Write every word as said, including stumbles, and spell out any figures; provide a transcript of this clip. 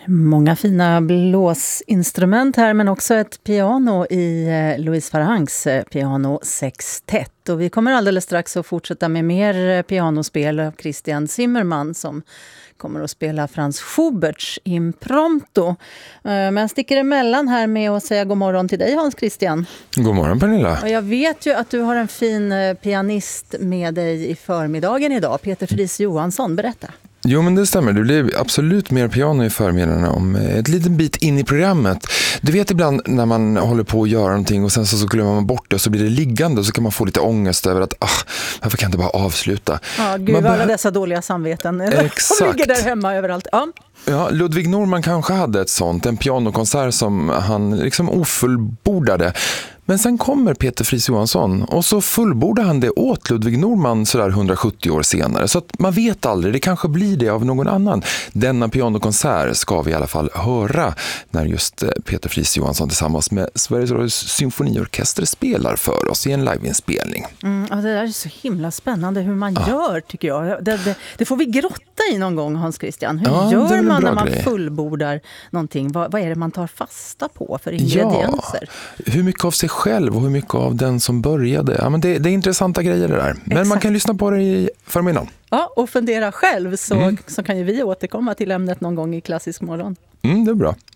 Många fina blåsinstrument här, men också ett piano i Louise Farrangs piano sextett. Och vi kommer alldeles strax att fortsätta med mer pianospel av Christian Zimmerman som kommer att spela Franz Schuberts Impromptu. Men jag sticker emellan här med att säga god morgon till dig, Hans Christian. God morgon, Pernilla. Och jag vet ju att du har en fin pianist med dig i förmiddagen idag, Peter Fris Johansson. Berätta. Jo, men det stämmer. Det blir absolut mer piano i förmiddagen om ett litet bit in i programmet. Du vet ibland när man håller på att göra någonting och sen så, så glömmer man bort det och så blir det liggande och så kan man få lite ångest över att ah, varför kan jag inte bara avsluta? Ja, gud, man alla dessa dåliga samveten. Exakt. De ligger där hemma överallt. Ja. Ja, Ludwig Norman kanske hade ett sånt, en pianokonsert som han liksom ofullbordade. Men sen kommer Peter Fris Johansson och så fullbordar han det åt Ludwig Norman sådär hundrasjuttio år senare. Så att man vet aldrig, det kanske blir det av någon annan. Denna pianokonsert ska vi i alla fall höra när just Peter Fris Johansson tillsammans med Sveriges Radios symfoniorkester spelar för oss i en liveinspelning. Mm, ja, det där är så himla spännande hur man ja. gör, tycker jag. Det, det, det får vi grotta i någon gång, Hans Christian. Hur ja, gör man när man grej. fullbordar någonting? Vad, vad är det man tar fasta på för ingredienser? Ja, hur mycket av sig själv och hur mycket av den som började. Ja, men det, det är intressanta grejer det där. Men Exakt. Man kan lyssna på det i förmiddagen. Ja, och fundera själv så, mm. så kan ju vi återkomma till ämnet någon gång i Klassisk morgon. Mm, det är bra.